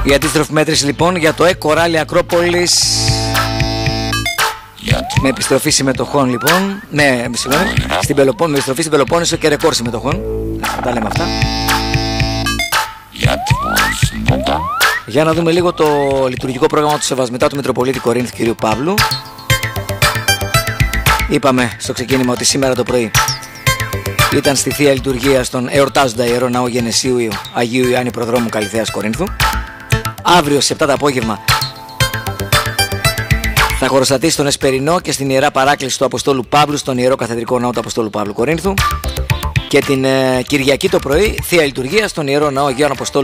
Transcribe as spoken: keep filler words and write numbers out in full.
Η αντίστροφη μέτρηση λοιπόν για το ΕΚΟ Ράλι Ακρόπολης, με επιστροφή συμμετοχών λοιπόν. Ναι, συγγνώμη, στην Πελοπό... με επιστροφή στην Πελοπόννησο και ρεκόρ συμμετοχών. Τα λέμε αυτά. Για να δούμε λίγο το λειτουργικό πρόγραμμα του Σεβασμητά του Μητροπολίτη Κορίνθου κ. Παύλου. Είπαμε στο ξεκίνημα ότι σήμερα το πρωί ήταν στη Θεία Λειτουργία στον εορτάζοντα Ιερό Ναό Γενεσίου Αγίου Ιωάννη Προδρόμου Καλυθέας Κορίνθου. Αύριο στις επτά το απόγευμα θα χωροστατήσει στον Εσπερινό και στην Ιερά Παράκληση του Αποστόλου Παύλου στον Ιερό Καθεδρικό Ναό του Αποστόλου Παύλου Κορίνθου. Και την ε, Κυριακή το πρωί Θεία Λειτουργία στον Ιερό Ναό Αγίου Αποστόλου